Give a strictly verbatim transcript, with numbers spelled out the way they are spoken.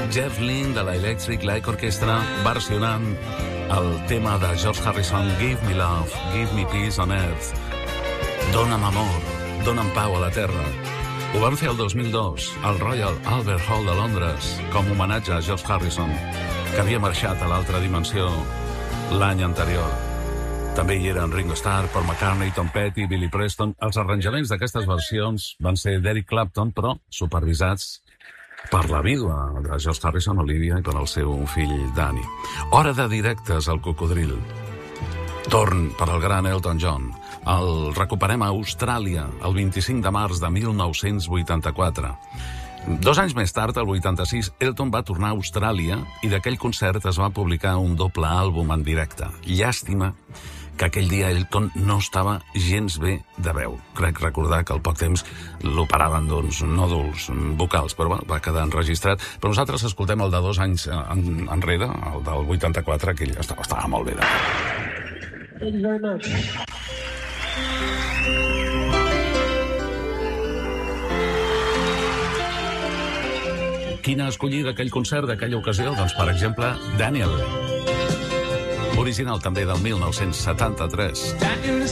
Jeff Lynne de la Electric Light Orchestra versionant el tema de George Harrison, Give Me Love, Give Me Peace on Earth. Dóna'm amor, dóna'm pau a la terra. Ho van fer el dos mil dos al Royal Albert Hall de Londres com homenatge a George Harrison, que havia marxat a l'altra dimensió l'any anterior. També hi eren Ringo Starr, Paul McCartney, Tom Petty, Billy Preston. Els arranjaments d'aquestes versions van ser d'Eric Clapton, però supervisats per la vídua de George Harrison, Olivia, i per el seu fill Danny. Hora de directes al Cocodril. Torn per al gran Elton John. El recuperem a Austràlia el vint-i-cinc de març de mil nou-cents vuitanta-quatre. Dos anys més tard, el vuitanta-sis, Elton va tornar a Austràlia i d'aquell concert es va publicar un doble àlbum en directe. Llàstima que aquell dia Elton no estava gens bé de veu. Crec recordar que al poc temps l'operaven d'uns nòduls vocals, però bueno, va quedar enregistrat. Però nosaltres escoltem el de dos anys en, enrere, el del vuitanta-quatre, que ell estava, estava molt bé de veu. Thank you very much. Quina escollida aquell concert d'aquella ocasió? Doncs, per exemple, Daniel. Original també del mil nou-cents setanta-tres.